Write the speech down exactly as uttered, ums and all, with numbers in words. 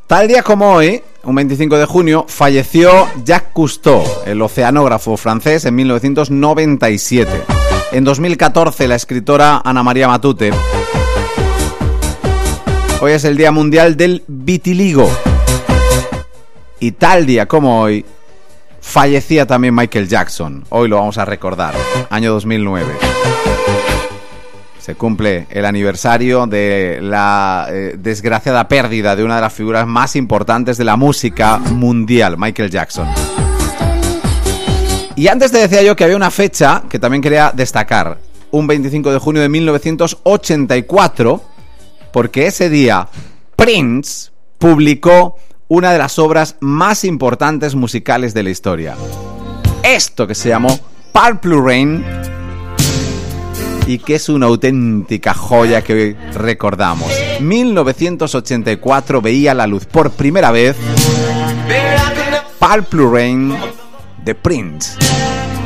Tal día como hoy, un veinticinco de junio, falleció Jacques Cousteau, el oceanógrafo francés, en mil novecientos noventa y siete. En dos mil catorce, la escritora Ana María Matute. Hoy es el Día Mundial del Vitiligo. Y tal día como hoy, fallecía también Michael Jackson. Hoy lo vamos a recordar, año dos mil nueve. Se cumple el aniversario de la eh, desgraciada pérdida de una de las figuras más importantes de la música mundial, Michael Jackson. Y antes te decía yo que había una fecha que también quería destacar, un veinticinco de junio de mil novecientos ochenta y cuatro, porque ese día Prince publicó una de las obras más importantes musicales de la historia. Esto que se llamó Purple Rain, y que es una auténtica joya que hoy recordamos. mil novecientos ochenta y cuatro veía la luz por primera vez Purple Rain de Prince.